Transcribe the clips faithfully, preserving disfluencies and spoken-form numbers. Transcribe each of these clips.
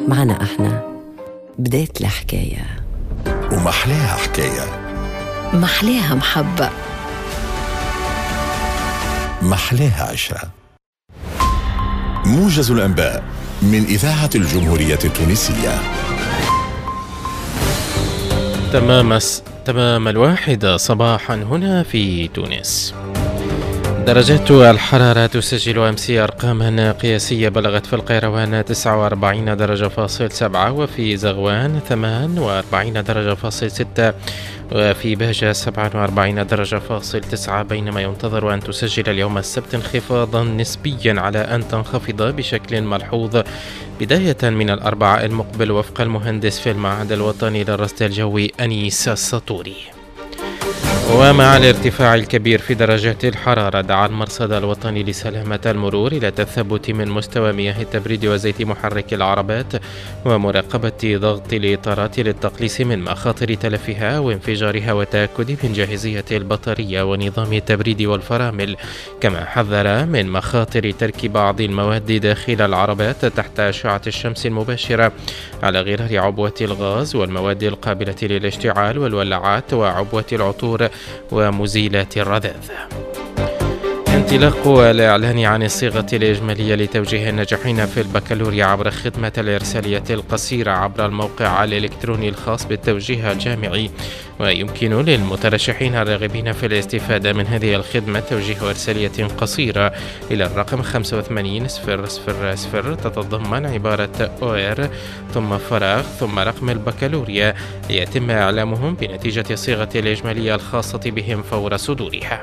معنا احنا بداية الحكاية، ومحلاها حكاية، محلاها محبة، محلاها عشرة. موجز الأنباء من إذاعة الجمهورية التونسية. تمام تمام الواحدة صباحا هنا في تونس. درجات الحرارة تسجل أمس أرقاما قياسية بلغت في القيروان تسعة وأربعين درجة فاصل سبعة، وفي زغوان ثمانية وأربعين درجة فاصل ستة، وفي بهجة سبعة وأربعين درجة فاصل تسعة، بينما ينتظر أن تسجل اليوم السبت انخفاضا نسبيا على أن تنخفض بشكل ملحوظ بداية من الأربعاء المقبل، وفق المهندس في المعهد الوطني للرصد الجوي أنيس السطوري. ومع الارتفاع الكبير في درجات الحرارة، دعا المرصد الوطني لسلامة المرور إلى التثبت من مستوى مياه التبريد وزيت محرك العربات ومراقبة ضغط الإطارات للتقليص من مخاطر تلفها وانفجارها، والتأكد من جاهزية البطارية ونظام التبريد والفرامل، كما حذر من مخاطر ترك بعض المواد داخل العربات تحت أشعة الشمس المباشرة، على غرار عبوة الغاز والمواد القابلة للاشتعال والولاعات وعبوة العطور ومزيلات الرذاذ. انطلاق الإعلان عن الصيغة الإجمالية لتوجيه الناجحين في البكالوريا عبر خدمة الإرسالية القصيرة عبر الموقع الإلكتروني الخاص بالتوجيه الجامعي، ويمكن للمترشحين الراغبين في الاستفادة من هذه الخدمة توجيه إرسالية قصيرة إلى الرقم خمسة وثمانين صفر صفر صفر تتضمن عبارة أو إر ثم فراغ ثم رقم البكالوريا، ليتم إعلامهم بنتيجة الصيغة الإجمالية الخاصة بهم فور صدورها.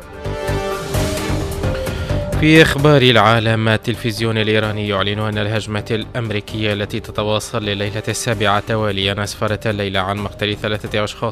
في إخبار العالم، التلفزيون الإيراني يعلن أن الهجمة الأمريكية التي تتواصل لليلة السابعة تواليا أسفرت الليلة عن مقتل ثلاثة أشخاص